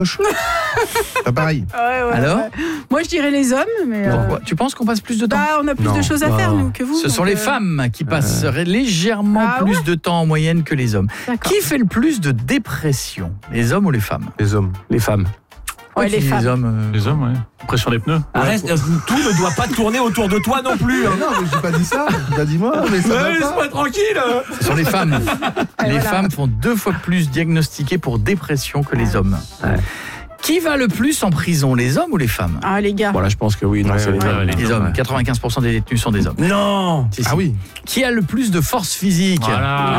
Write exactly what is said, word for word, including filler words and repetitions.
Pas pareil. Ouais, ouais, Alors ouais. Moi, je dirais les hommes, mais. euh, Pourquoi ? Tu penses qu'on passe plus de temps ? Bah, on a plus Non. de choses à faire, Non. nous, que vous. Ce sont donc, les euh, femmes qui passent légèrement Ah plus ouais de temps en moyenne que les hommes. D'accord. Qui fait le plus de dépression ? Les hommes ou les femmes ? Les hommes. Les femmes. Ouais, Tu les dis femmes. Les hommes. euh, Les hommes, ouais. Pression des pneus. Arrête, euh, tout ne doit pas tourner autour de toi non plus. hein. Mais non, mais j'ai pas dit ça. T'as dit moi, mais ça Ouais, va pas. laisse-moi tranquille. Ce sont les femmes. les voilà. femmes font deux fois plus diagnostiquées pour dépression que les hommes. Ouais. Qui va le plus en prison, les hommes ou les femmes ? Ah, les gars. Bon là, je pense que oui. Non, Ouais, c'est les ouais, hommes. les Les hommes. quatre-vingt-quinze pour cent des détenus sont des hommes. Non. Si, si. Ah oui. Qui a le plus de force physique ? Voilà.